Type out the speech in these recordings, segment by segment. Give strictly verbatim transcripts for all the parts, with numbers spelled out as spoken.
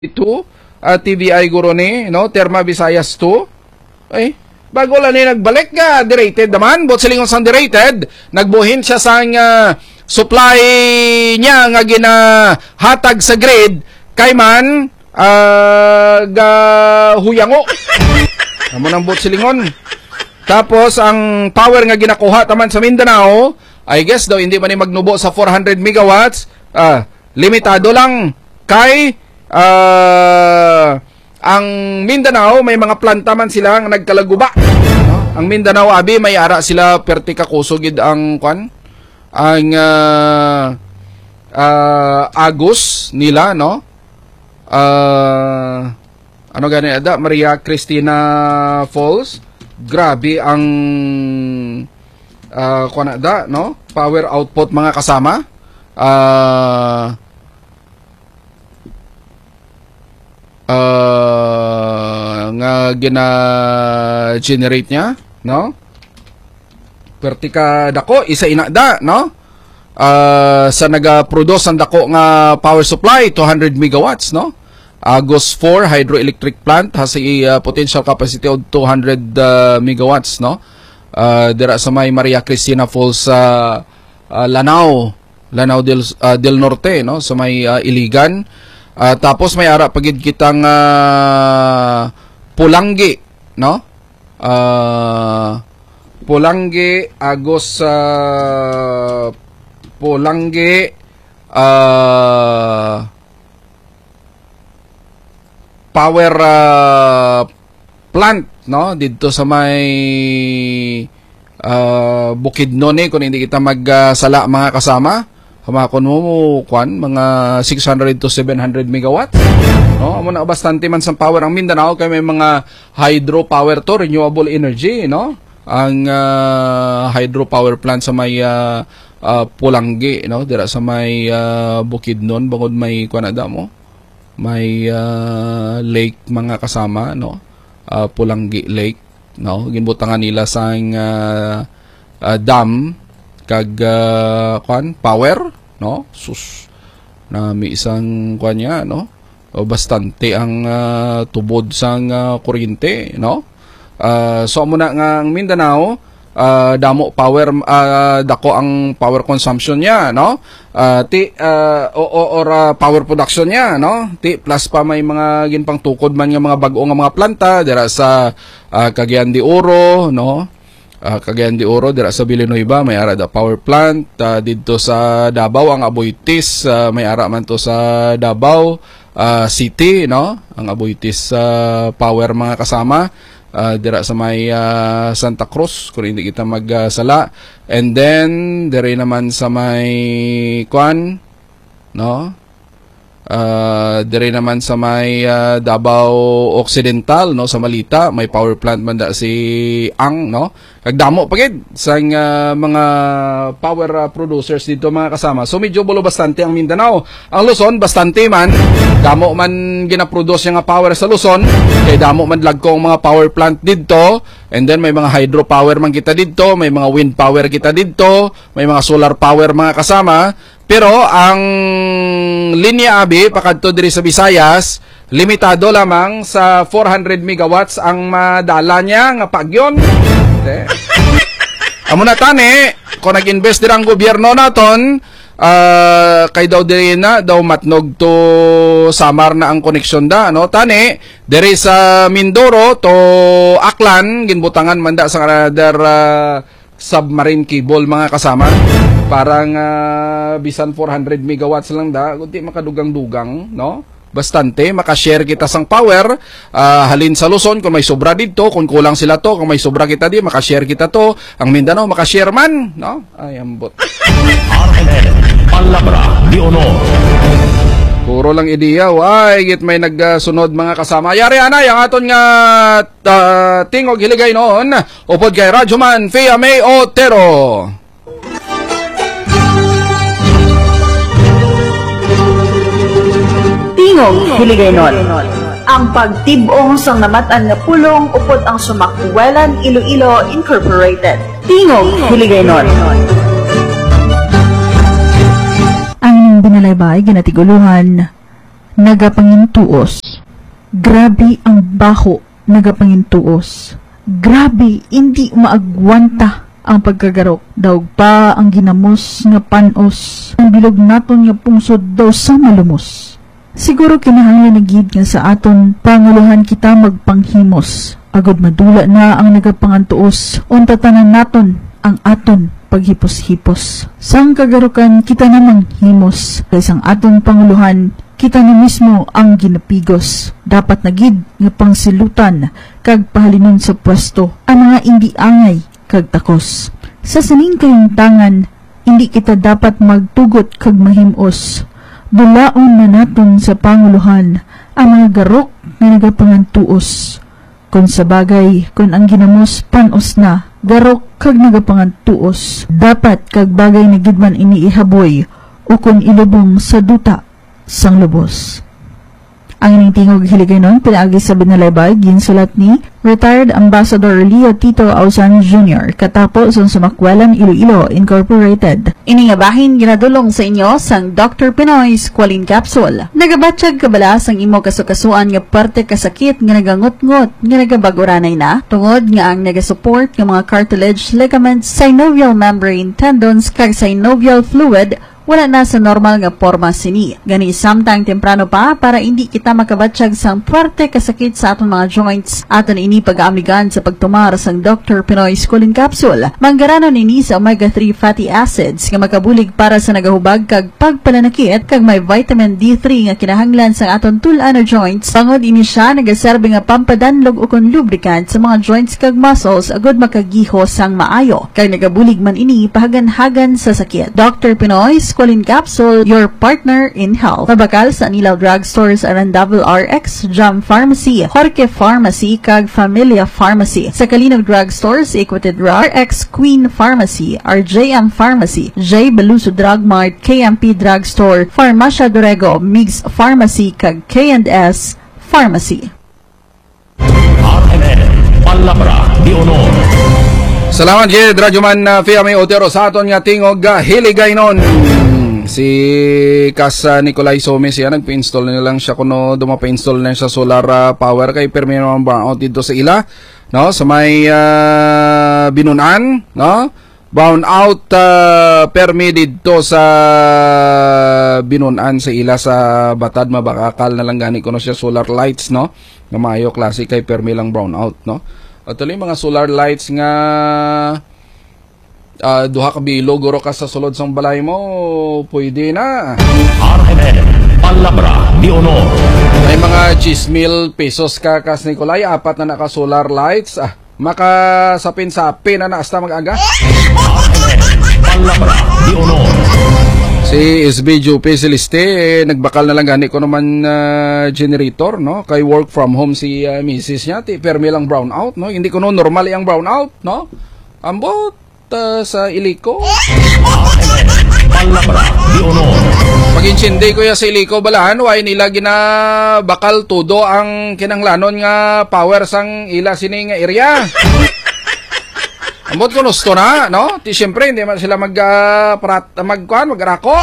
two, uh, T V I guro ni, no? Terma Visayas two. Ay, bago lang ni nagbalik nga, derated naman. Bot silingon sang derated, nagbuhin siya sang uh, supply niya nga ginahatag sa grid, kay man, uh, ga huyango. Amo nang bot silingon. Tapos, ang power nga ginakuha taman sa Mindanao, I guess daw, hindi man ni magnubo sa four hundred megawatts, uh, limitado lang kay Uh, ang Mindanao, may mga planta man sila nga nagkalaguba. No? Ang Mindanao, abi, may ara sila perti ka kusugid ang kwan, ang uh, uh, Agus nila, no? Uh, ano gani ada? Maria Cristina Falls. Grabe ang uh, kwan ada, no? Power output mga kasama. Uh, Uh, nga gina-generate niya, no? Pertika dako, isa inada, no? Uh, sa naga-produce ang dako nga power supply, two hundred megawatts, no? Agus four hydroelectric plant has a uh, potential capacity of two hundred uh, megawatts, no? Uh, dira sa may Maria Cristina Falls sa uh, uh, Lanao, Lanao del, uh, del Norte, no? Sa may uh, Iligan. Uh, tapos may ara pagid kitang uh, Pulanggi, no? Uh, Pulanggi, Agos uh, Pulanggi uh, power uh, plant, no? Dito sa may uh, Bukidnon, eh, kung hindi kita magsala uh, mga kasama. Hamakon mo mo, kwan, mga six hundred to seven hundred megawatts. No? Amo na bastante man sa power ang Mindanao, kay may mga hydropower to, renewable energy, no? Ang uh, hydropower plant sa may uh, uh, Pulanggi, no? Dira sa may uh, Bukidnon, bangod may kwan ada mo. May uh, lake mga kasama, no? Uh, Pulanggi Lake, no? Ginbutangan nila sa uh, uh, dam kag uh, kwan power, no? Sus na may isang kwan niya, no? O bastante ang uh, tubod sang uh, kuryente, no? Uh, so muna nga ang Mindanao, uh, damo power, uh, dako ang power consumption niya, no? Uh, ti uh, o, o, or uh, power production niya, no? Ti plus pa may mga ginpang tukod man nga mga bag-o nga mga planta dira sa uh, Cagayan de Oro, no? Uh, Cagayan de Oro, dira sa Villanueva, may ara da power plant. Uh, dito sa Davao, ang Aboitiz, uh, may ara man to sa Davao uh, City, no? Ang Aboitiz uh, power mga kasama. Uh, dira sa may uh, Santa Cruz, kung hindi kita magsala. Uh, And then, dira naman sa may Kwan, no? Uh, dire naman sa may uh, Davao Occidental, no, sa Malita, may power plant man da si Ang, no, kagdamo pagid sang uh, mga power uh, producers dito mga kasama. So medyo bulo bastante ang Mindanao. Ang Luzon bastante man, damo man gina-produce nga power sa Luzon, kay damo man lagkong mga power plant dito. And then may mga hydropower man kita dito, may mga wind power kita dito, may mga solar power mga kasama. Pero ang linya abi pakadto diri sa Visayas, limitado lamang sa four hundred megawatts ang madala niya nga pagyon. Okay. Amo na tani, kung nag-invest diri ang gobyerno naton, uh, kay daw diri na daw matnog to Samar na ang connection da, no? Tani diri sa Mindoro to Aklan, ginbutangan man da sa another uh, submarine cable mga kasama. Parang uh, bisan four hundred megawatts lang da, kundi makadugang-dugang, no? Bastante, makashare kita sang power, uh, halin sa Luzon, kung may sobra dito, kung kulang sila to, kung may sobra kita di, makashare kita to. Ang Mindanao, makashare man, no? Ay, ambot. Palabra, di honor. Puro lang ideya, ay, git may nagsunod mga kasama. Yari anay, ang aton nga uh, tingog hiligay noon, upod kay Radyoman Fia May Otero. Tingog hiligaynon. Ang pagtibong sang namatan nga pulong upod ang Sumakwelan Iloilo Incorporated. Tingog hiligaynon. Ang inyong binalaybay ginatiguluhan nagapangintuos. Grabe ang baho, nagapangintuos. Grabe, hindi maagwanta ang pagkagarok. Daog pa ang ginamos nga panos. Ang bilog naton nga pungsod daw sa malumos. Siguro kinahanglan na gid nga sa aton panguluhan kita magpanghimos. Agod madula na ang nagapangantuos. Unta tanan naton ang aton paghipos-hipos. Sang kagarukan kita namang himos. Kaysang aton panguluhan, kita na mismo ang ginapigos. Dapat na gid nga pangsilutan kag pahalinon sa pwesto ang mga indi angay kag takos. Sa saning kayong tangan, hindi kita dapat magtugot kag mahimos. Dulaon na naton sa panguluhan ang mga garok na nagapangantuos. Kung sa bagay, kung ang ginamos panos na, garok kag nagapangantuos, dapat kag bagay na gidman iniihaboy o kung ilubong sa duta sang lubos. Ang ining tingog hiligay nun, pinaagi sa binalaybay, ginsulat ni Retired Ambassador Leo Tito Ausan Junior katapos sa Sumakwelan Iloilo Incorporated. Ini nga bahin ginadulong sa inyo sang Doctor Pinoy's Qualin Capsule. Nagabatsyag kabala sang imo kasukasuan nga parte kasakit nga nagangot-ngot nga nagabaguranay na, tungod nga ang nagasupport nga mga cartilage, ligaments, synovial membrane, tendons, kag synovial fluid wala na sa normal nga forma sini. Gani samtang temprano pa para hindi kita makabatsyag sang puwerte kasakit sa aton mga joints. Aton ini pag-aamigan sa pagtumar sang Doctor Pinoy's Qualin Capsule. Manggaranon ini sa omega three fatty acids nga makabulig para sa nagahubag kag pagpananakit kag may vitamin D three nga kinahanglan sa aton tul-ano joints. Pangod ini siya nagaserbe nga pampadanlog o kon lubricant sa mga joints kag muscles agod makagiho sang maayo. Kag nagabulig man ini pahagan-hagan sa sakit. Doctor Pinoy's Qualin Capsule, your partner in health. Mabakal sa Anilaw Drugstores aran Double R X, Jam Pharmacy, Jorge Pharmacy, kag Familia Pharmacy. Sa Kalinog Drugstores, Equated R X, Queen Pharmacy, R J M Pharmacy, J. Beluso Drug Mart, K M P Drugstore, Farmacia Dorego, Migs Pharmacy, kag K and S Pharmacy. R M N, Palabra, Di Honor. Salamat gid Radyo Man uh, Fiamay Otero sa aton nga tingog uh, hiligay nun. Si Kas uh, Nicolay Some siya nagpa-install na lang siya kuno dumapa-install na sa solar uh, power kay permi naman brownout dito sa ila, no, sa may uh, binunan, no, brown out uh, permi dito sa binunan sa ila sa Batad Mabakakal na lang gani kuno siya solar lights, no, nga maayo klase kay permi lang brown out, no. At tuloy mga solar lights nga uh, duha ka bilog guro ka sa sulod sang balay mo, pwede na. R M N, Palabra, Di Honor. May mga ten mil pesos ka Kas Nicolay, apat na naka solar lights. Ah, makasapin-sapin na na hasta mag-aga. R M N, Palabra, Di Honor. Si S B Jupe Celeste, eh, nagbakal na lang gani ko naman uh, generator, no? Kay work from home si uh, misis niya, ti permi lang brown out, no? Hindi ko no normal yung brown out, no? Ambot uh, sa iliko. Palabra, Di Honor. Pag insindi ko ya sa iliko balahan, way nila gina bakal tudo ang kinanglanon nga power sang ila sining area. Ambot ko gusto na, no? Ti siyempre, hindi man sila mag, uh, parat, magkuhan, mag-arako.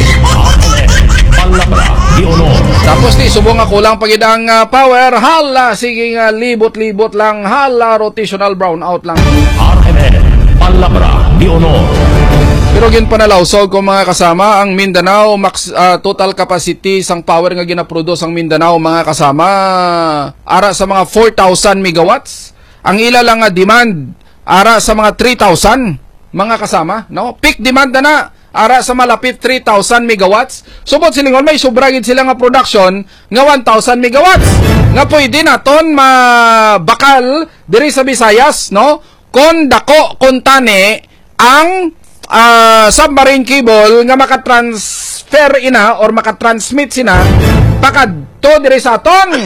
Palabra, Di Honor. Tapos ti, subong nga kulang pagidang uh, power, hala, sige nga, libot-libot lang, hala, rotational brownout lang. R M N, Palabra, Di Honor. Pero gin panalawsog ko mga kasama, ang Mindanao, max, uh, total capacity sang power nga ginaproduce ang Mindanao, mga kasama, ara sa mga four thousand megawatts. Ang ila lang nga demand, ara sa mga three thousand mga kasama, no? Peak demand na na ara sa malapit three thousand megawatts. Subot silingon may sobra gid sila nga production nga one thousand megawatts. Nga pwede naton mabakal diri sa Visayas, no? Kon dako kon tani ang uh, submarine cable nga makatransfer ina or makatransmit sina pakadto diri sa aton.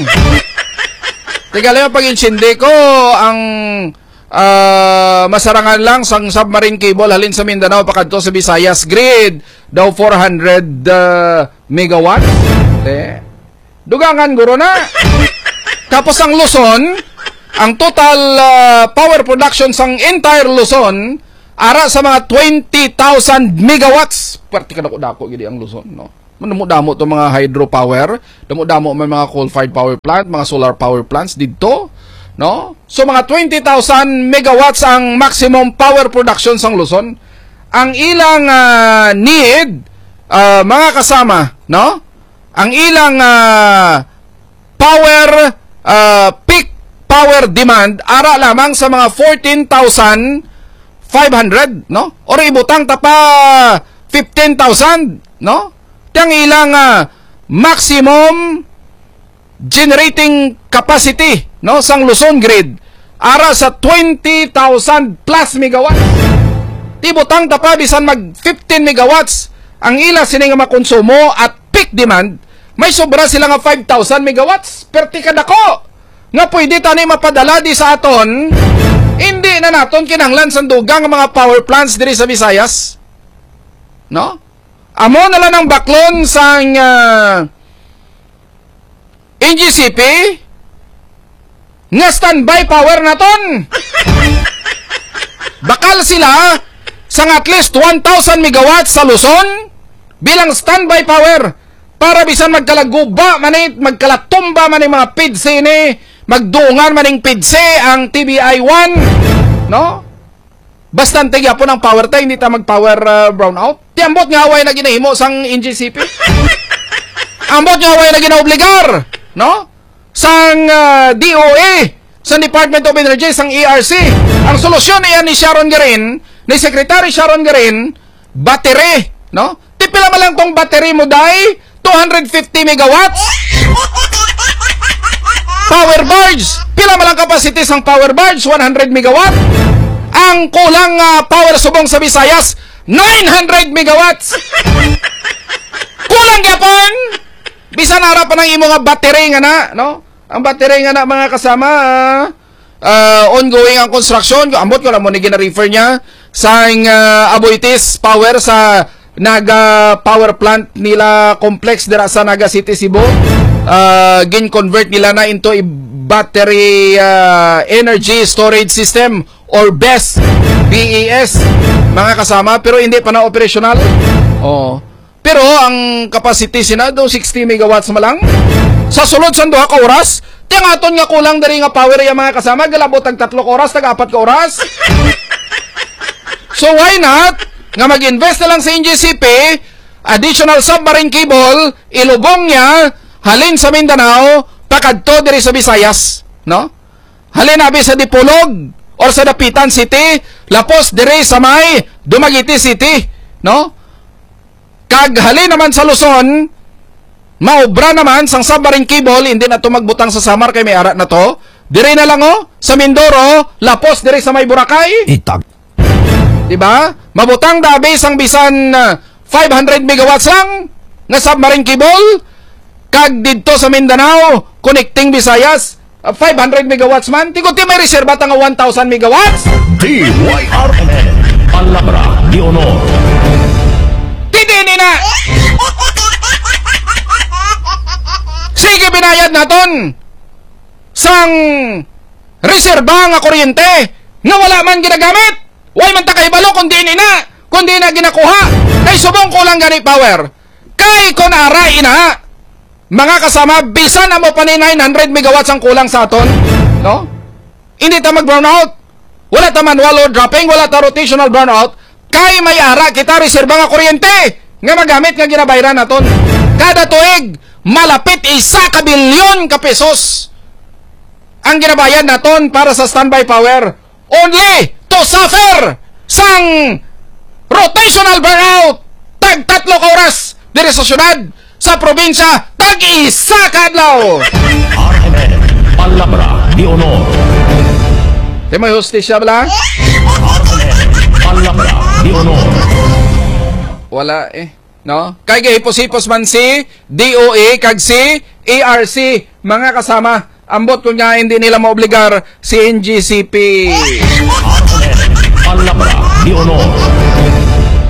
Tigala pag insindi ko ang Uh, masarangan lang sang submarine cable halin sa Mindanao pakadto sa Visayas grid daw four hundred uh, megawatt. Eh, dugangan guro na. Tapos ang Luzon, ang total uh, power production sang entire Luzon ara sa mga twenty thousand megawatts. Parte ka dako-dako gidi ang Luzon, no. Damo-damo to mga hydropower, damo-damo may mga coal-fired power plant, mga solar power plants dito, no? So mga twenty thousand megawatts ang maximum power production sa Luzon. Ang ilang uh, need, uh, mga kasama, no? Ang ilang uh, power uh, peak power demand ara lamang sa mga fourteen thousand five hundred, no? Or ibutang tapa fifteen thousand, no? Tiyang ilang uh, maximum generating capacity, no, sang Luzon grid ara sa twenty thousand plus megawatts. Tibutang tapa bisan mag fifteen megawatts ang ila sini nga makonsumo at peak demand, may sobra sila nga five thousand megawatts perti kadako nga pwede tani mapadala di sa aton. Hindi na naton kinahanglan sa dugang mga power plants diri sa Visayas, no? Amo na lang ang baklon sa uh, N G C P nga standby power naton. Bakal sila sa at least one thousand megawatts sa Luzon bilang standby power para bisan magkalaguba manit, magkalatumba man mga P I D S ni, magdungan maning P I D S ang T B I one, no? Bastante gyapon ang power tay, hindi ta mag-power uh, brownout. Tiambot nga way na ginahimo sang N G C P. Ambot nga way na ginaobligar, no? Sang uh, D O A, sang Department of Energy, sang E R C. Ang solusyon iyan ni Sharon Garin, ni Secretary Sharon Garin, battery, no? Tipila man lang tong battery mo dai, two hundred fifty megawatts. Power barge, pila man lang capacity sang power barge, one hundred megawatt. Ang kulang uh, power subong sa Visayas, nine hundred megawatts. Kulang gyapon. Bisan ara pa nang imo nga battery nga na, no? Ang battery nga na mga kasama, uh, uh, ongoing ang construction. Ambot ko lang mo ni gina-refer niya sa uh, Aboitiz Power sa Naga Power Plant nila complex dira sa Naga City, Cebu. Uh, gin-convert nila na into a battery uh, energy storage system or B E S, B E S, mga kasama, pero hindi pa na operational. Oh. Pero ang capacity sina do sixty megawatts ma lang. Sa sulod sa duha ka oras, tiyang aton nga kulang diri nga power ya mga kasama, galabot tag tatlo ka oras, tag apat ka oras. So why not nga mag-invest na lang sa N G C P, additional submarine cable, ilubong niya halin sa Mindanao, pakadto diri sa Visayas, no? Halin abi sa Dipolog or sa Dapitan City, lapos diri sa may Dumaguete City, no? Kag halin naman sa Luzon, maobra naman sang submarine cable, hindi na to magbutang sa Samar kay may ara na to. Diri na lang oh, sa Mindoro, lapos diri sa may Boracay. Itag. Diba? Mabutang dabi sang bisan uh, five hundred megawatts lang nga submarine cable. Kag didto sa Mindanao, connecting Visayas, uh, five hundred megawatts man. Tiguti may reserba nga one thousand megawatts. D Y R M N, Palabra de Honor. Tidini na! Sige binayad naton sang reserba nga kuryente nga wala man ginagamit. Way man ta kay balo kundi ini na, kundi na ginakuha. Kay subong kulang gani power. Kay kon ara ina, mga kasama, bisan na mo pa ni nine hundred megawatts ang kulang sa aton, no? Hindi ta mag-brownout. Wala ta manual load dropping, wala ta rotational brownout. Kay may ara kita reserba nga kuryente nga magamit nga ginabayaran naton. Kada tuig malapit isa ka bilyon ka pesos ang ginabayad naton para sa standby power. Only to suffer sang rotational burnout tag tatlo ka oras diri sa syudad, sa probinsya tag isa ka adlaw. R M N, Palabra de Honor. Di may hostisya bala? R M N, Palabra de Honor. Wala eh, no? Kay gahipos-hipos man si D O A kag si A R C, mga kasama. Ambot ko nga hindi nila maobligar si N G C P. R M N, Palabra de Honor.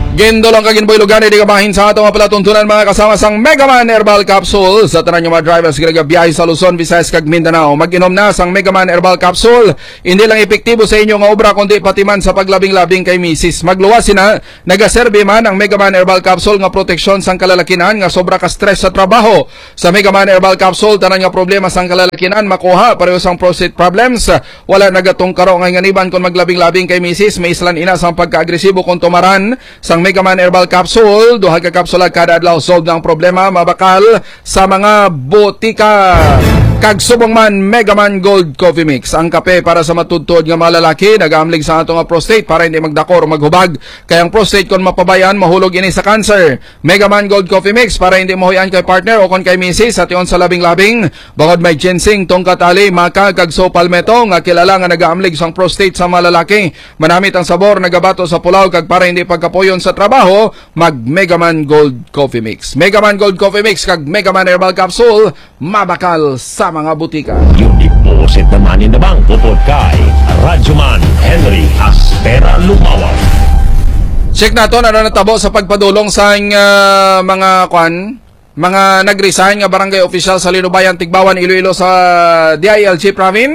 Gendolong kaginboy lugar di kabahin sa ato nga palatuntunan mga kasama sang Megaman Herbal Capsule sa tanan yung mga drivers ginagabiyahe sa Luzon, Visayas kag Mindanao. Mag-inom na sang Megaman Herbal Capsule. Hindi lang epektibo sa inyo nga obra kundi pati man sa paglabing-labing kay misis. Magluwas sina nagaserbi man ang Megaman Herbal Capsule nga proteksyon sang kalalakinan nga sobra ka stress sa trabaho. Sa Megaman Herbal Capsule tanan nga problema sang kalalakinan makuha pareho sang prostate problems. Wala nagatong karo nga nganiban kon maglabing-labing kay misis. May islan ina sang pagka-agresibo kung tumaran sang Megaman Herbal Capsule, duha ka kapsula kada adlaw solve ng problema mabakal sa mga botika. Kag subong man Megaman Gold Coffee Mix, ang kape para sa matudtod nga mga lalaki nagaamlig sa ato nga prostate para hindi magdakor o maghubag. Kaya ang prostate kon mapabayan mahulog ini sa cancer. Megaman Gold Coffee Mix para hindi mahuyan kay partner o kon kay misis at yon sa labing-labing. Bangod may ginseng, tongkat ali, maka kag so palmetto nga kilala nga nagaamlig sang prostate sa mga lalaki. Manamit ang sabor nagabato sa pulaw kag para hindi pagkapoyon sa trabaho, mag Megaman Gold Coffee Mix. Megaman Gold Coffee Mix kag Megaman Herbal Capsule mabakal sa mga butika. Yung deposit naman in the bank upod kay Radyoman Henry Aspera Lumawan. Check nato na natabo sa pagpadulong sa uh, mga kwan, mga nag-resign nga barangay official sa Linubayan, Tigbawan, Iloilo sa D I L G province.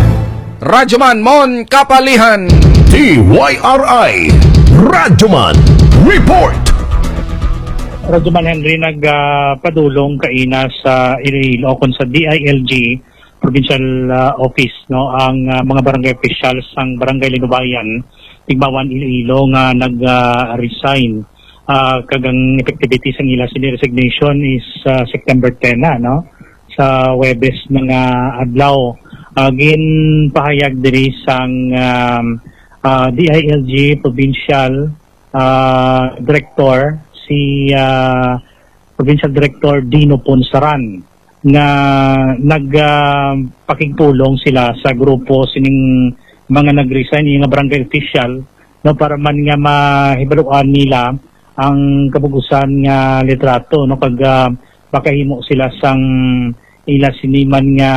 Radyoman Mon Kapalihan. T Y R I Radyoman Report. Radyoman Henry nagpadulong uh, kaina sa Iloilo kon sa D I L G provincial uh, office no ang uh, mga barangay officials sang barangay Linubayan, Tigbawan, Iloilo nga nag-resign. Uh, uh, kagang effectivity sang ila sini resignation is uh, September tenth na no sa Webes mga adlaw. Uh, gin pahayag diri sang um, uh, D I L G provincial uh, director si uh, Provincial Director Dino Ponsaran nga nagpakigpulong uh, sila sa grupo sining mga nag-resign yung barangay official no para man nga mahibaluan nila ang kabugusan nga litrato no pag uh, makahimo sila sang ila siniman nga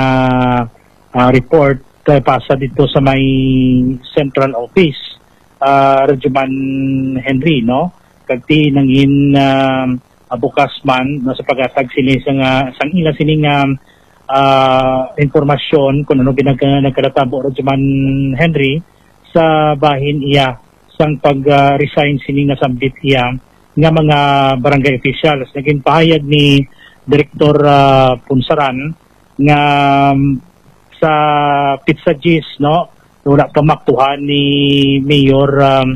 uh, report uh, pasa dito sa may central office uh, Radyoman Henry no kagti nangin uh, bukas man no, sa pagatag sila sang, uh, sang ila sining uh, uh, informasyon kung ano ginagkaratabo Radyoman Henry sa bahin iya sang pag-resign uh, sining nasambit iya nga mga barangay officials. Naging pahayag ni Director uh, Punsaran nga um, sa Pizza G's no wala pamaktuhan ni Mayor um,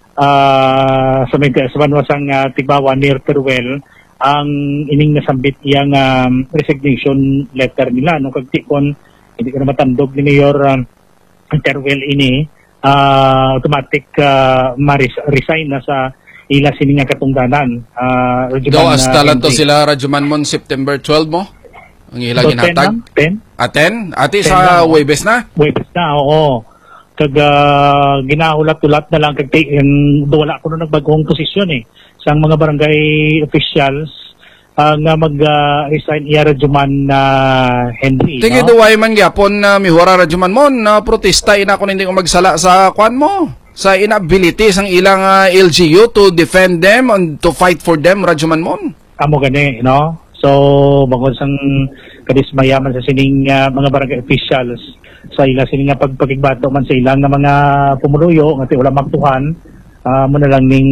Uh, sa may sa banwasang uh, Tigbawan near Teruel ang ining nasambit iyang um, resignation letter nila no kagtikon hindi ko na matandog ni Mayor um, Teruel ini uh, automatic uh, ma-resign na sa ila sining nga katungdanan uh, daw hasta lang to sila Radyoman Mon September twelve mo ang ilang so, ginatag ten aten ati sa Webes na Webes na oo kag uh, ginahulat-ulat na lang kag um, wala ko na nagbagong posisyon eh sang mga barangay officials uh, nga mag-resign uh, iya Radyoman na uh, Henry. Tigi no? Duway man gyapon na uh, mihura Radyoman Mon na uh, protesta ina kun hindi ko magsala sa kwan mo sa inability sang ilang uh, L G U to defend them and to fight for them Radyoman Mon. Amo gani no. So bangod sang kadismayaman sa sining uh, mga barangay officials sa ila sining nga pagpakigbato man sa ilang nga mga pumuluyo nga wala maktuhan uh, mo na lang ning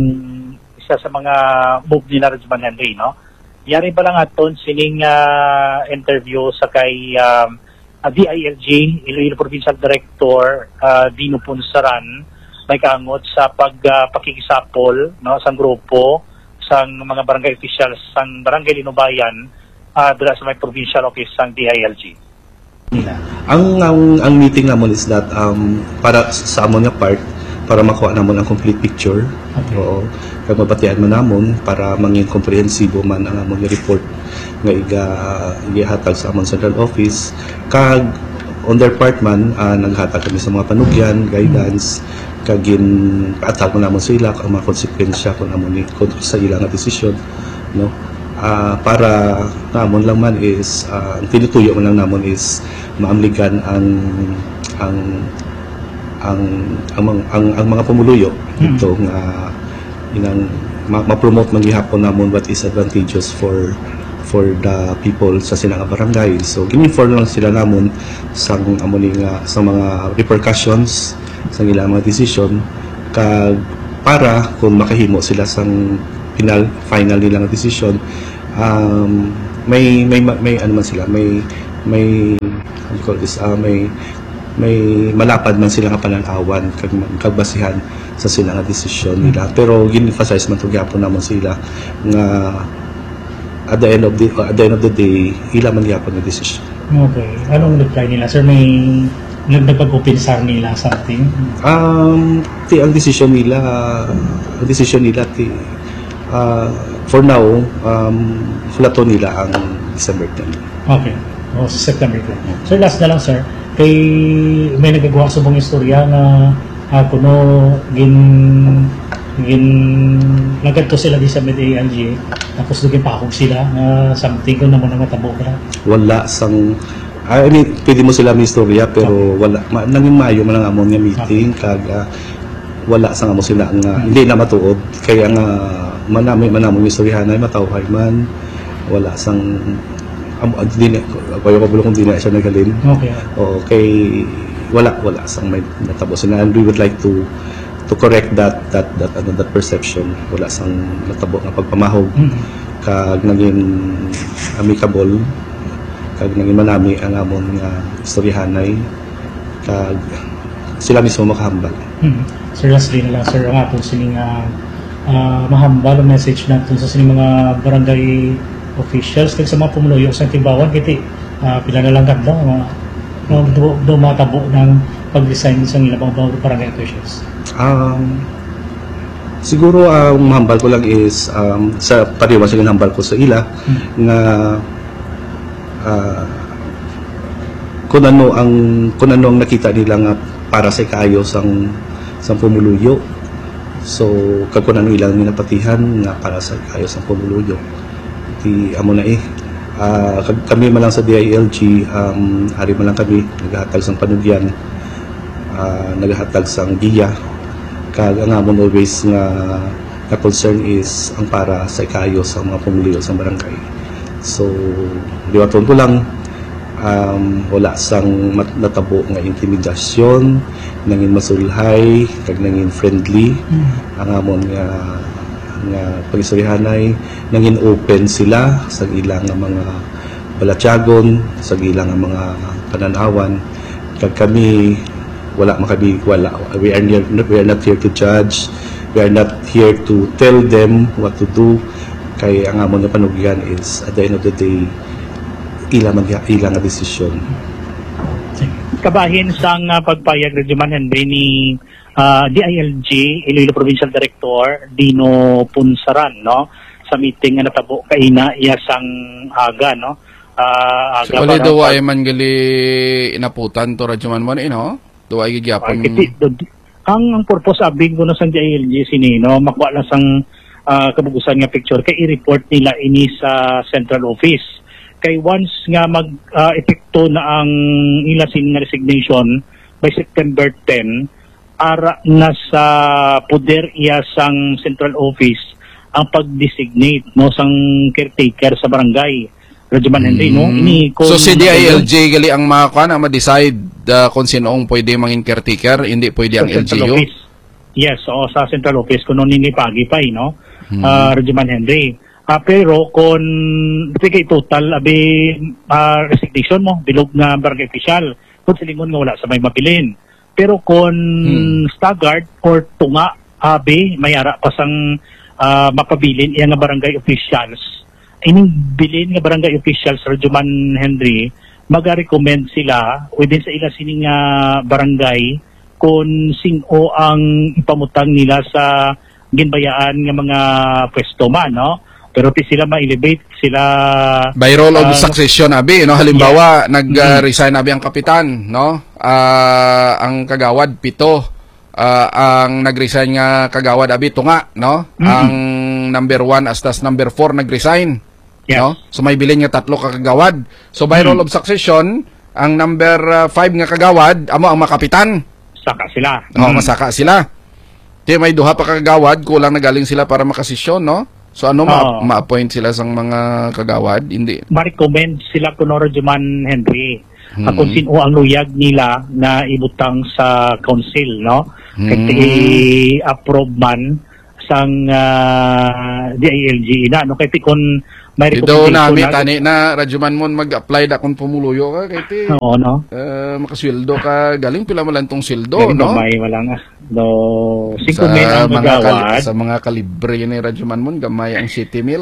isa sa mga move nila Radyoman Henry no. Yari pa lang aton sining uh, interview sa kay um, uh, D I L G Iloilo Provincial Director uh, Dino Ponsaran may kaangot sa pagpakikisapol uh, no sang grupo sang mga barangay officials sang barangay Linubayan uh, dira sa may provincial office sang D I L G. Ang, ang ang meeting namon is that um para sa amon nga part para makuha namon ang complete picture. Okay. Oo. Kag mabatian man namon para mangin komprehensibo man ang amon nga report nga iga igihatag sa amon central office kag on their part man uh, naghatag kami sa mga panugyan, guidance kagin paatag man namon sa ila ang mga konsekwensya kung amon ni sa ila nga desisyon no. Uh, para namon lang man is uh, ang tinutuyo man lang namon is maamligan ang ang ang ang, ang, ang, ang mga pumuluyo dito nga inang ma- ma-promote man gihapon namon what is advantageous for for the people sa silang barangay. So gin-inform lang sila namon sa amo ni nga sa mga repercussions sa ilang mga decision kag para kung makahimo sila sang final final nilang decision, um, may may may ano man sila, may may what you call this, uh, may may malapad man sila nga pananawan kag kagbasihan sa sila nga desisyon nila. Pero gin-emphasize man to gyapon namon sila nga at the end of the at the end of the day ila man gyapon nga desisyon. Okay. Anong reply nila, sir? May nagpag-upinsar nila something? Um, ti ang desisyon nila, ang desisyon nila ti uh, for now um flato nila ang December tenth. Okay. O sa September tenth. Sir, last na lang, sir. Kay may nagagawa sa bong istorya nga uh, kuno gin gin nagkadto sila di sa med A L G tapos naging pakog sila uh, something ko naman nga tabo ka. Wala sang I mean, pwede mo sila may istorya pero wala ma, nanging mayo man ang amon nga meeting kag uh, wala sang amo sila nga uh, hindi na matuod kaya nga manami manamon istoryahan ay matawhay man wala sang amo din ko ko bulong din na siya nagalin. Okay. Okay, wala wala sang may natabo sila and we would like to to correct that that that ano, that perception. Wala sang natabo nga pagpamahog mm-hmm. kag naging amicable kag naging manami ang amon nga istoryahanay kag sila mismo makahambal. Mm-hmm. Sir, lastly na lang, sir, ang atong sining uh, uh, mahambal ang message natin sa sining mga barangay officials kag sa mga pumuluyo sa Timbawan kiti uh, pila na lang ganda mga uh, do, do matabo ng pag-design sa ilang mga barangay officials. Um, siguro ang um, hambal ko lang is um, sa pariwa sa hambal ko sa ila hmm. na uh, kung ano ang kung ano ang nakita nila nga para sa kaayos ang sa pumuluyo. So kag kung ano ilang ninapatihan nga para sa kaayos ang pumuluyo. Di amo na eh. Uh, kami man lang sa D I L G um, hari man lang kami naghahatag sang panugyan, uh, naghahatag sang giya kag ang amon always nga na concern is ang para sa ikayo sa mga pumuluyo sa barangay. So diwaton ko lang um, wala sang natabo nga intimidasyon, nangin masulhay kag nangin friendly mm. ang amon nga nga pagisurihanay, nangin open sila sa ilang mga balatyagon, sa ilang mga pananawan kag kami wala makabi wala we are, near, we are not here to judge, we are not here to tell them what to do kay ang amon nga panugyan is at the end of the day ila man ila nga desisyon. Kabahin sang uh, pagpayag Radyoman Henry ni uh, D I L G Iloilo Provincial Director Dino Punsaran no sa meeting nga natabo kaina iya sang aga no uh, aga so, para do ay man gali inaputan to Radyoman mo ni no do ay gyapon ang ang purpose abing ko no sa D I L G sinino makuha lang sang uh, kabugusan nga picture kay i-report nila ini sa central office kay once nga mag-epekto uh, na ang ilasin nga resignation by September tenth, ara na sa poder iya sang central office ang pag-designate no sang caretaker sa barangay. Radyoman Henry, no? Ini, so si D I L G gali ang mga kuan ang ma-decide uh, kung sinoong pwede mangin caretaker, hindi pwede ang L G U? Office. Yes, o sa central office kuno nini pagi pa, no? Hmm. Uh, Radyoman Henry. Uh, pero kung kay total abi uh, resignation mo bilog nga barangay official kung silingon nga wala sa may mapilin pero kung hmm. staggered or tunga abi mayara pa sang uh, mapabilin iya nga barangay officials ining bilin nga barangay officials Radyoman Henry maga-recommend sila within sa ila sining uh, barangay kung sino ang ipamutang nila sa ginbayaan nga mga pwesto man no. Pero ti sila ma-elevate sila by role of uh, succession abi no halimbawa yeah. nag-resign uh, abi ang kapitan no uh, ang kagawad pito uh, ang nag-resign nga kagawad abi tunga no mm-hmm. ang number one astas number four nag-resign yes. no so may bilin nga tatlo ka kagawad so by mm-hmm. role of succession ang number five uh, nga kagawad amo ang makapitan saka sila no mm-hmm. masaka sila Di may duha pa kagawad, kulang na galing sila para makasisyon, no? So ano, ma- Oo. ma-appoint sila sa mga kagawad? Hindi. Ma-recommend sila kuno Rajuman Henry. Hmm. Uh, kung sino ang luyag nila na ibutang sa council, no? Hmm. Kaya i-approve man sang uh, D I L G na, no? Kaya kung may Dito recommendation namin, na- tani na, Rajuman mo, mag-apply na kung pumuluyo ka, kaya ti, Oo, no? uh, makasweldo ka, galing pila mo lang tong sweldo, Kaya no? gamay wala nga. No, Sa cinco men ang mga, kal- magawad. sa mga kalibre ni Rajuman mo, gamay ang city meal.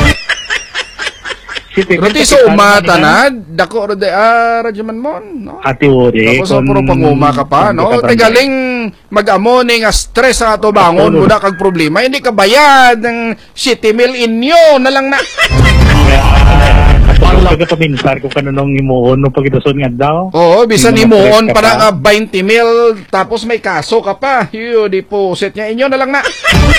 Pero ti sa umatanad, dako rode ah, Rajuman mo, no? Ati Uri. Tapos ang puro panguma ka pa, no? Te galing mag-amo ni nga stress sa ato bangon, Absolute. muna kag problema, hindi ka bayad ng city meal inyo na lang na. Ang laga paminsar kung kanunong imuon no pagitason nga daw. Oo, bisan Hindi ni mo Moon ma-stress ka para pa. nga twenty mil, tapos may kaso ka pa. Yo, deposit niya inyo na lang na.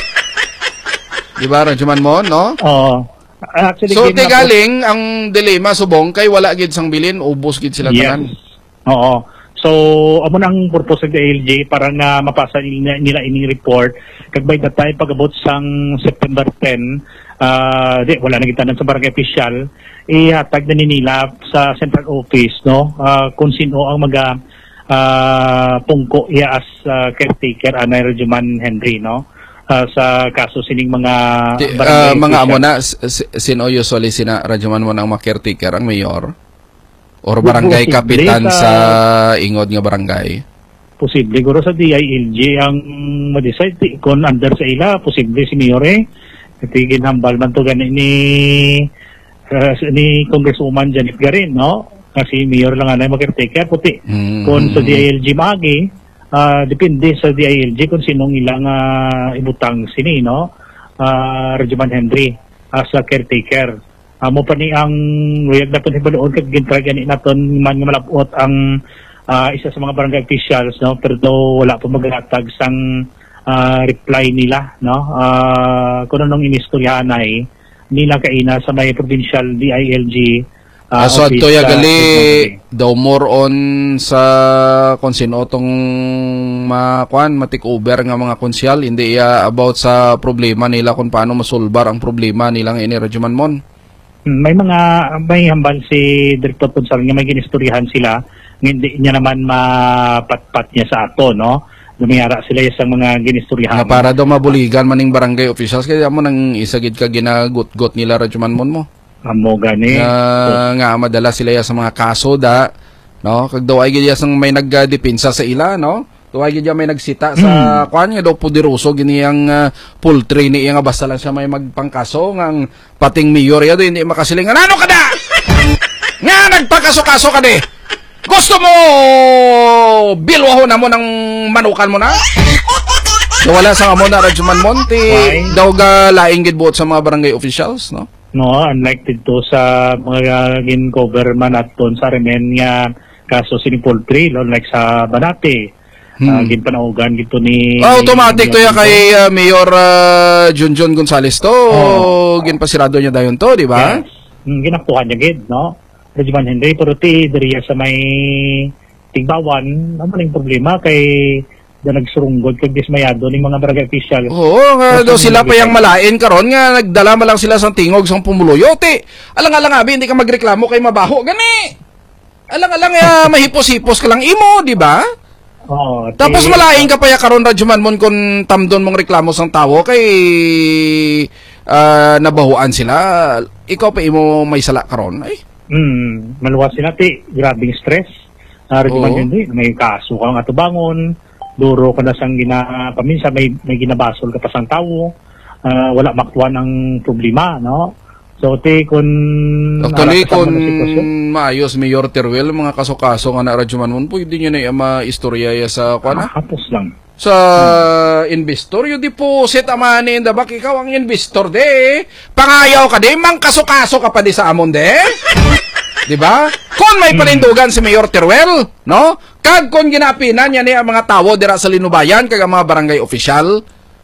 Di ba, Rajuman mo, no? Oo. Actually, So, game te na po- galing, ang dilema subong kay wala gid sang bilin, ubos gid sila Yes. tanan. Oo. So, amo nang purpose ng D I L J para nga mapasa nila, nila ini report kag by that time pag-abot sang September tenth, ah di wala na gitanan sa barangay official, ihatag na ni nila sa central office, no? Ah, kung sino ang maga ah pungko iya as ah, caretaker anay Rajuman Henry, no? Ah, sa kaso sining mga Ti- barangay ah, mga amo official. na, s- s- sino usually sina Rajuman mo nang ma-caretaker, ang mayor? Or barangay Posible kapitan sa- sa ingod nga barangay? Posible guro sa D I L J ang ma-decide ti- kung under sa ila, posible si Mayor eh. Kasi ginhambal man to gani ni uh, ni Congresswoman Janet Garin, no? Kasi Mayor lang na mag-caretaker puti. Mm. Kung sa D I L J magi, ah, depende sa D I L J kung sinong ilang ah, ibutang sini, no? Uh, Rajuman Henry as a caretaker. Amo pa ni ang luyag na panhibaluon kag gintra gani naton man nga malapot ang ah, isa sa mga barangay officials, no, pero do wala pa maghatag sang ah, reply nila, no, uh, kung anong inistoryahan ay nila kaina sa may provincial D I L G ah, Uh, so, office ato ya sa gali, Quezon. daw more on sa kung sino tong makuan, matik over nga mga konsyal, hindi iya about sa problema nila kung paano masolbar ang problema nilang ini Rajuman Mon. Hmm, may mga may hambal si Director Ponsal nga may ginistoryahan sila nga hindi niya naman mapatpat niya sa ato, no, lumiyara sila sa mga ginistoryahan. Nga para daw mabuligan maning barangay officials, kaya mo nang isagid ka ginagot-got nila Rajuman Mon mo. Amo gani. Nga, nga madala sila ya sa mga kaso da, no? Kag daw ay gid sang may nagdepensa sa ila, no? Daw ay gid may nagsita sa kwan nga daw pudiroso gini ang uh, poultry ni iya nga basta lang siya may magpangkaso ngang pating mayor ya do hindi makasilingan. Ano ka da? Nga nagpakaso-kaso ka di. Gusto mo bilwaho na mo ng manukan mo na? So wala sa amo na Rajuman Monte Why? daw ga laing gid buot sa mga barangay officials, no? No, unlike dito sa mga gin government at doon sa remen nga kaso sini poultry, no, like sa Banate. Hmm. Uh, gin panaugan gito ni Oh, automatic to ya kay uh, Mayor uh, Junjun Gonzales to. Oo. Ginpasirado niya dayon to, di ba? Yes. Mm, ginaktuhan niya gid, no? Rajuman Henry pero ti diriya sa may Tigbawan, ano maling problema kay da nagsurunggod kag dismayado ning mga barangay official. Oo, nga Mas daw sila pa nilagay yang tayo. malain karon nga nagdala ma lang sila sang tingog sang pumuloyote. Alang-alang abi hindi ka magreklamo kay mabaho gani. Alang-alang uh, mahipos-hipos ka lang imo, di ba? Oo. ti- Tapos malain ka pa ya karon Rajuman mon kun tamdon mong reklamo sang tawo kay ah, nabahuan sila. Ikaw pa imo may sala karon. Ay, Mm, maluwas sila ti, grabing stress. Uh, Rajuman Oo. Henry, may kaso ka nga tubangon, duro ka na sang gina, paminsan may, may ginabasol ka pa sang tao, uh, wala maktuan ang problema, no? So, ti, kung... actually, harap ka sa kung mga sitwasyon, maayos Mayor Teruel, mga kaso-kaso nga na Rajuman mon, pwede nyo na yung ma-istorya ya sa kuan ah, hapos lang. sa investor, yung deposit amani in the back, ikaw ang investor de, pangayaw ka de, mang kaso-kaso ka pa di sa amon de, di ba? Kung may panindugan si Mayor Teruel, no? Kag kung ginapinan niya ni ang mga tawo dira sa Linubayan, kag ang mga barangay official,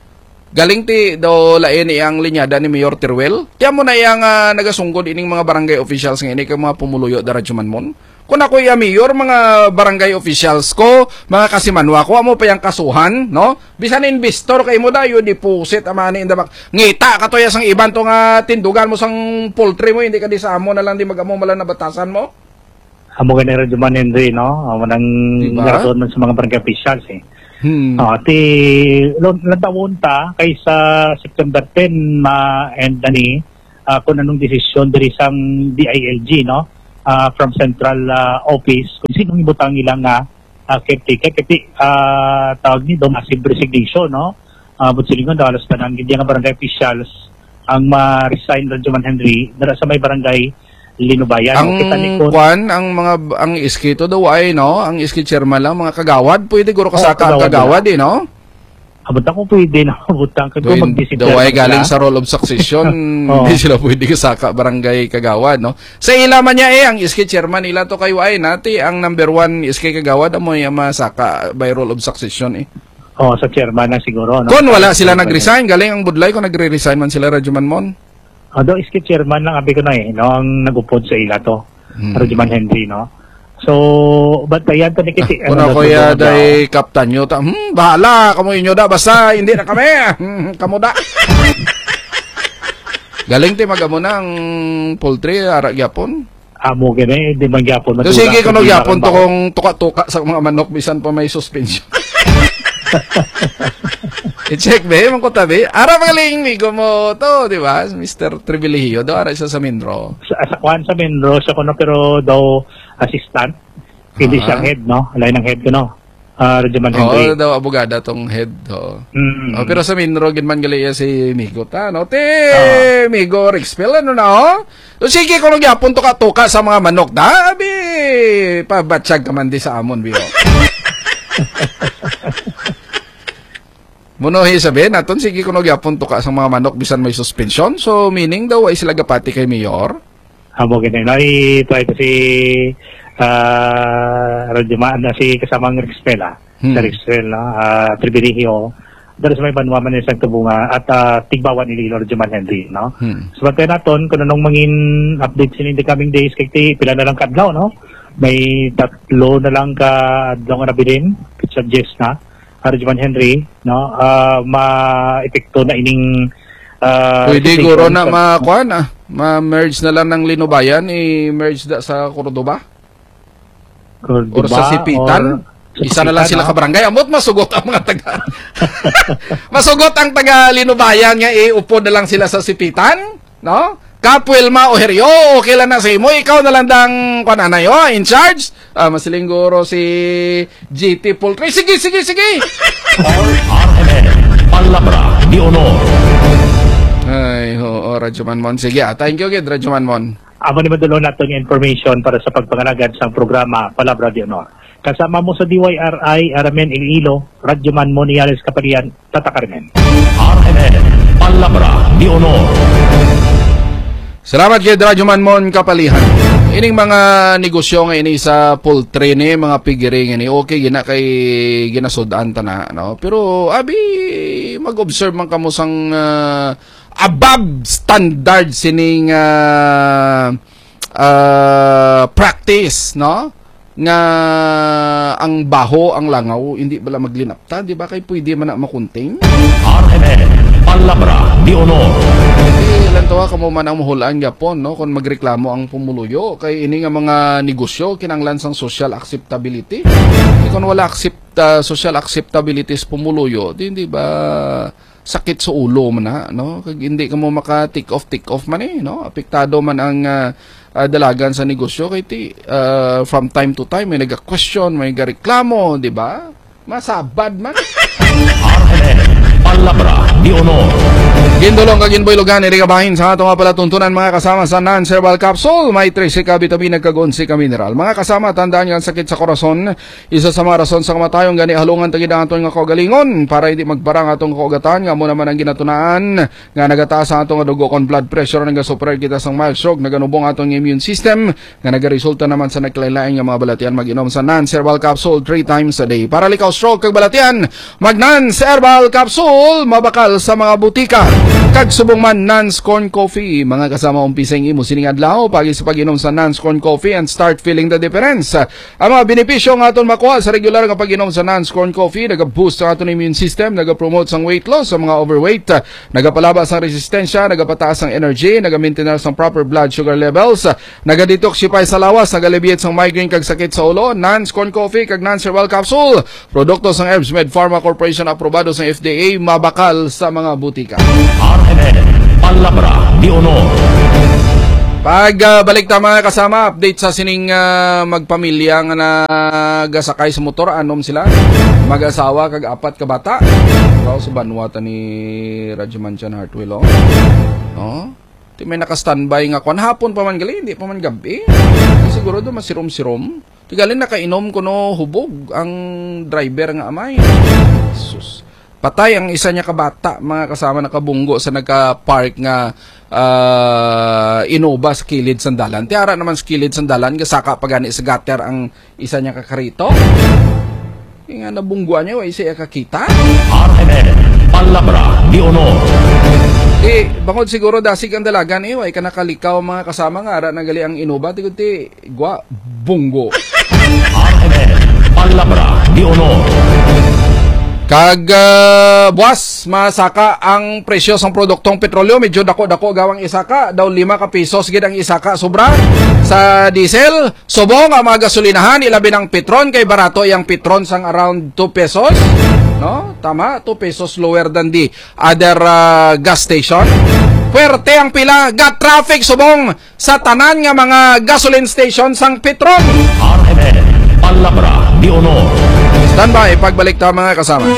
Galing ti do lain iyang linyada ni Mayor Teruel. Kaya mo na iyang uh, nagasungkod ining mga barangay officials nga ini kay mga pumuluyo da Radyomanmon. Kung ako iya mayor, mga barangay officials ko, mga kasimanwa ko, amo pa yung kasuhan, no? Bisan investor kay mo da, yun deposit, amani in the back. Ngita, katoya sang iban to nga tindugan mo sang poultry mo, hindi ka di sa amo na lang di mag-amo malang nabatasan mo. Amo ka na rin Henry, no? Amo nang diba? Naraton man sa mga barangay officials, eh. Hmm. Uh, ti, lantawon ta, kay sa September tenth, ma, and ani, uh, kung anong desisyon dari sang D I L G, no? Uh, from central uh, office kung sinong ibutang ilang nga uh, caretaker kasi uh, tawag ni do massive resignation, no? Uh, but silingon daw alas tanan hindi nga barangay officials ang ma-resign Radyoman Henry dara sa may barangay Linubayan. Ang no? kwan, ang mga ang iskito daw ay, no? Ang iski chairman lang, mga kagawad, pwede guro kasaka oh, ang kagawad, eh, no? Abot ako pwede na abutang kung mag-disipline. Daw ay galing sa role of succession, oh. Hindi sila pwede kasaka barangay kagawad, no? Sa ilaman niya eh, ang iski chairman nila to kayo ay nati, ang number one iski kagawad, amo yung masaka by role of succession eh. Oh, sa chairman na siguro, no? Kung wala sila nag-resign, galing ang budlay kung nagre-resign man sila Radyomanmon. Oh, do iski chairman lang abi ko na eh, no? Ang nag-upod sa ila to, hmm. Radyoman Henry, no? So, ba't ayan to ni Kiti? Ah, kung ako ya day kaptan nyo, ta, hmm, bahala, kamu inyo da, basta hindi na kami, hmm, kamu da. Galing ti magamo na ang poultry, ara gyapon. Amo gani, di man gyapon. So, sige, kung gyapon to kung tuka-tuka sa mga manok, bisan pa may suspension. I-check be, man ko tabi. Ara magaling migo mo to, di ba? Mister Trivilihio, do ara siya sa Minro. Sa, sa kwan sa Minro, siya ko no, pero daw assistant. Hindi uh-huh. siyang head, no? Alay ng head ko, no? Uh, Radyoman Henry. Oo, daw abogada tong head. Oh. Mm-hmm. Oh, pero sa Minro, ginman gali si Migo ta, no? Te, uh-huh. Migo Rixpil, ano na, oh? So, sige, kung nagyapon to ka-tuka sa mga manok, dabi, pabatsyag ka man di sa amon, biyo. Munohi sabihin naton, sige kung nagyapon to ka sa mga manok bisan may suspension. So, meaning daw ay sila gapati kay Mayor? Amo gani, no? I-try ko si uh, Radyoman, na si kasamang Rixpil, ah. Hmm. Sa Rixpil, no? Uh, Tribilihio. Dahil sa may banwaman ng isang tubunga at uh, tigbawan ililo Radyoman Henry, no? Hmm. So, batay naton, kung anong mangin update in the coming days, kay ti, pila na lang kadlaw, no? May tatlo na lang ka adlaw nga nabilin, suggest na, Radyoman Henry, no? Uh, ma-epekto na ining uh, pwede guro na makuan, ah. Ma-merge na lang ng Linubayan, i-merge da sa Cordoba? Cordoba or sa Sipitan? Or isa na lang sila ka barangay. Amot, masugot ang mga taga. Masugot ang taga Linubayan nga, iupod na lang sila sa Sipitan, no? Kapwelma o Heryo, okay lang na sa imo. Ikaw na lang dang pananayo, in charge. Ah, masiling guro si G T Poultry. Sige, sige, sige. R M N, Palabra de Honor. Ay, oo, Radyomanmon. Sige, ah, thank you, Gid, Radyomanmon. Amo ni madulong nato ng information para sa pagpangalagad sa programa Palabra de Honor. Kasama mo sa D Y R I, R M N Iloilo, Radyomanmon, Niales Kapalian, Tata Carmen. R M N, Palabra de Honor. Salamat kay Radyomanmon Kapalihan. Ining mga negosyo nga ini sa poultry ni, mga pigiring ini, okay gina kay ginasudan ta na, no? Pero abi mag-observe man kamo sang uh, above standard sining uh, uh, practice, no? Nga ang baho, ang langaw, hindi bala maglinapta, di ba? Kay pwede man na makunting. R M N, Palabra de Honor. Eh, lantawa ka mo man ang muhulaan Japon, no? Kung magreklamo ang pumuluyo, kay ini nga mga negosyo, kinanglan sang social acceptability. Kaya kung wala accept, uh, social acceptability sa pumuluyo, di, di ba sakit sa ulo man na, no? Kag hindi ka mo maka-take off, take off man eh, no? Apektado man ang uh, uh, dalagan sa negosyo, kay ti, uh, from time to time, may nag-question, may nag-reklamo, di ba? Masabad man. R M N, Palabra de Honor. Gindulong kaginboy lugan iri kabahin sa ato nga pala tuntunan mga kasama sa non-cerebral capsule. May trese ka vitamin nagkagonsi ka mineral. Mga kasama, tandaan nga sakit sa korason. Isa sa mga rason sa kamatayong gani halungan tagid ang atong nga kaugalingon para hindi magbarang atong kaugatan nga mo naman ang ginatunaan nga nagataas ang atong dugo kon blood pressure nga super kita sang mild stroke naganubong atong immune system nga nagaresulta naman sa nagkalain-lain nga mga balatian mag-inom sa non-cerebral capsule three times a day. Para likaw stroke kag balatian, mag non-cerebral capsule mabakal sa mga butika. Kag subong man Nance Corn Coffee, mga kasama umpiseng imo sining adlaw pagi sa pag-inom sa Nance Corn Coffee and start feeling the difference. Ang mga benepisyo nga aton makuha sa regular nga pag-inom sa Nance Corn Coffee, naga-boost ang aton immune system, naga-promote sang weight loss sa mga overweight, nagapalabas ang resistensya, nagapataas ang energy, naga-maintain ang proper blood sugar levels, naga-detoxify sa lawas, naga-alleviate sang migraine kag sakit sa ulo. Nance Corn Coffee kag Nance Herbal Capsule, produkto sang Herbs Med Pharma Corporation, aprobado sa F D A, mabakal sa mga butika. R M N, Palabra di Honor. Pag uh, balik ta mga kasama, update sa sining uh, magpamilya nga nagasakay sa motor, anom sila, mag-asawa kag apat ka bata. Wow, sa banwata ni Rajamantian Hartwell, oh. Oh, di may naka-standby nga kwan hapon pa man gali, hindi pa man gabi. Siguro do masirom-sirom. Tigalin nakainom ko no hubog ang driver nga amay. Sus. Patay ang isa niya kabata, mga kasama nakabunggo sa nagka-park nga uh, Innova sa kilid sandalan. Tiara naman sa kilid sandalan, kasaka pagani sa gutter ang isa niya kakarito. Yung nga nabungguan niya, way siya kakita. R M N, Palabra di Honor. Eh, bangod siguro dasig ang dalagan, eh, way ka nakalikaw mga kasama nga, ara nagali ang Innova, tigod ti, gwa, bunggo. R M N, Palabra di Honor. Kag uh, buwas, masaka ang presyo sang produktong petrolyo, medyo dako-dako gawang isaka, daw lima ka pesos gid ang isaka sobra. Sa diesel, subong ang mga gasolinahan, ilabi ng petron kay barato yang petron sang around two pesos. No? Tama, two pesos lower than the other uh, gas station. Puwerte ang pila, got traffic subong sa tanan nga mga gasoline station sang petron. R M N, Palabra di Honor. Standby, pagbalik ta mga kasama.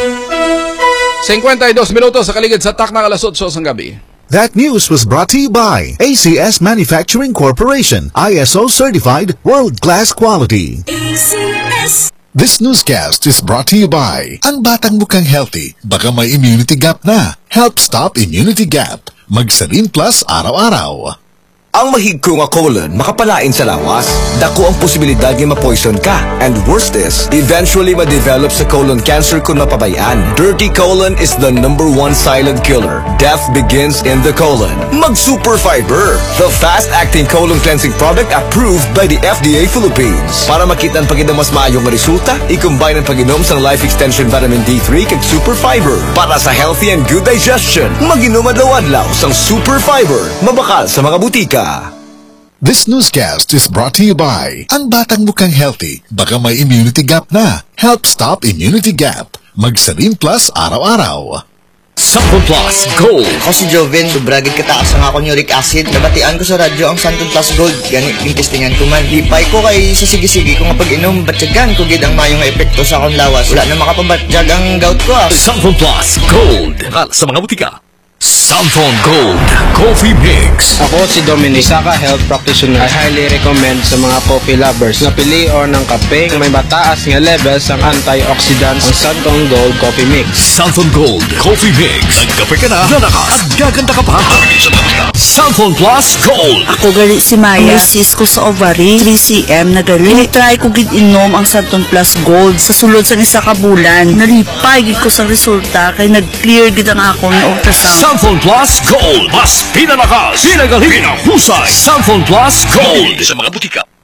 fifty-two minutos sa kaligid sa takna alas eight sang gabi. That news was brought to you by A C S Manufacturing Corporation, I S O certified world-class quality. A C S. This newscast is brought to you by Ang Batang Mukhang Healthy, baka may immunity gap na. Help stop immunity gap. Magsarin Plus araw-araw. Ang mahigko nga colon makapalain sa lawas. Dako ang posibilidad nga ma-poison ka. And worst is, eventually ma-develop sa colon cancer kung mapabayaan. Dirty colon is the number one silent killer. Death begins in the colon. Mag-Super Fiber, the fast-acting colon cleansing product approved by the F D A Philippines. Para makita ang pag-inom mas maayong resulta, i-combine ang pag-inom sa Life Extension Vitamin D three kag Super Fiber. Para sa healthy and good digestion, mag-inom adlaw-adlaw sang Super Fiber. Mabakal sa mga butika. This newscast is brought to you by Ang Batang Mukhang Healthy, baka may immunity gap na. Help stop immunity gap. Magsarin Plus araw-araw. Santon Plus Gold. Ako si Joven, sobragid kataas ang akong uric acid. Nabatian ko sa radyo ang Santon Plus Gold. Ganit yung testingan ko man. Lipay ko kay sa sige-sige ko nga pag-inom. Batyagan ko gid ang mayong epekto sa akong lawas. Wala na makapabatyag ang gout ko. Ah. Santon Plus Gold. Kal sa mga butika. Santon Gold Coffee Mix. Ako si Dominic, isa ka health practitioner. I highly recommend sa mga coffee lovers na pili or ng kape na may mataas nga levels ang antioxidants ang Santon Gold Coffee Mix. Santon Gold Coffee Mix. Nagkape ka na, lalakas at gaganda ka pa. Santon Plus Gold. Ako gali si Maya, sis ko sa ovary, three centimeters na gali. Try ko gid inom ang Santon Plus Gold sa sulod sa isa ka bulan. Nalipay gid ko sa resulta kay nag-clear gid ang akong ultrasound. Santon Plus Gold. Mas pinalakas, pinagalhin, pinahusay. Santon Plus Gold. Sa mga butika.